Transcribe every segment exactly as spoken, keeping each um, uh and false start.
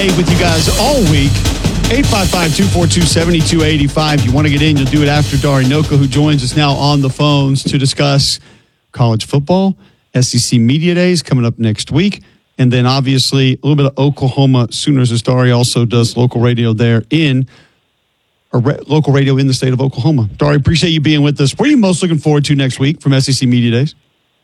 With you guys all week. eight five five, two four two, seven two eight five. You want to get in, you'll do it after Dari Nowkhah, who joins us now on the phones to discuss college football, S E C Media Days coming up next week, and then obviously a little bit of Oklahoma Sooners, as Dari also does local radio there in, or re- local radio in the state of Oklahoma. Dari, appreciate you being with us. What are you most looking forward to next week from S E C Media Days?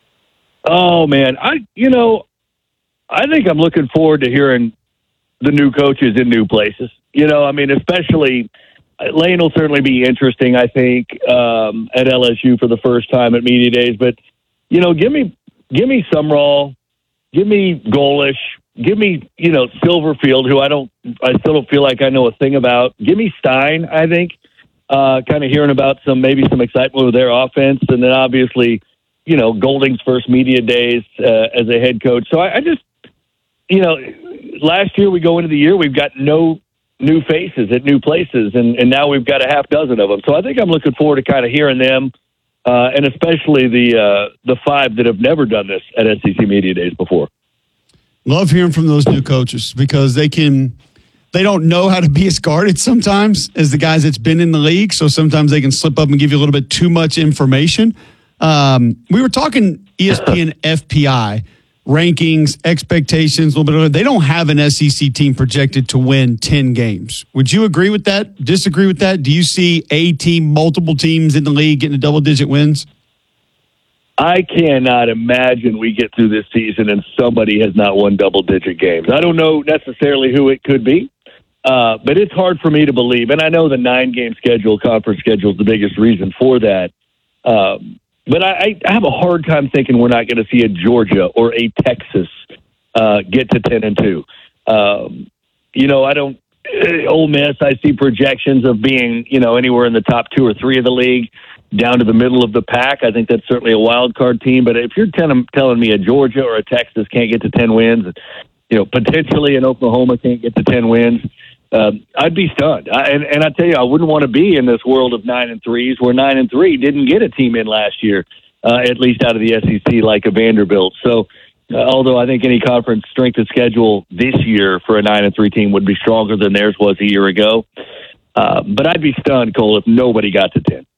Oh, man. I, you know, I think I'm looking forward to hearing the new coaches in new places. You know, I mean, especially Lane will certainly be interesting, I think, um, at L S U for the first time at Media Days. But, you know, give me give me Sumrall, give me Golish, give me, you know, Silverfield, who I don't, I still don't feel like I know a thing about. Give me Stein, I think, uh, kind of hearing about some, maybe some excitement with their offense. And then obviously, you know, Golding's first Media Days uh, as a head coach. So I, I just, you know, last year we go into the year, we've got no new faces at new places, and, and now we've got a half dozen of them. So I think I'm looking forward to kind of hearing them, uh, and especially the uh, the five that have never done this at S E C Media Days before. Love hearing from those new coaches because they can, they don't know how to be as guarded sometimes as the guys that's been in the league. So sometimes they can slip up and give you a little bit too much information. Um, we were talking E S P N F P I. Rankings, expectations, a little bit of it. They don't have an S E C team projected to win ten games. Would you agree with that? Disagree with that? Do you see a team, multiple teams in the league getting a double-digit wins? I cannot imagine we get through this season and somebody has not won double-digit games. I don't know necessarily who it could be, uh, but it's hard for me to believe. And I know the nine-game schedule, conference schedule is the biggest reason for that. Um, But I, I have a hard time thinking we're not going to see a Georgia or a Texas uh, get to ten and two. Um, you know, I don't. Uh, Ole Miss, I see projections of being, you know, anywhere in the top two or three of the league, down to the middle of the pack. I think that's certainly a wild card team. But if you're ten, telling me a Georgia or a Texas can't get to ten wins, you know, potentially an Oklahoma can't get to ten wins, Um, I'd be stunned. I, and, and I tell you, I wouldn't want to be in this world of nine and threes where nine and three didn't get a team in last year, uh, at least out of the S E C, like a Vanderbilt. So, uh, although I think any conference strength of schedule this year for a nine and three team would be stronger than theirs was a year ago, uh, but I'd be stunned, Cole, if nobody got to ten.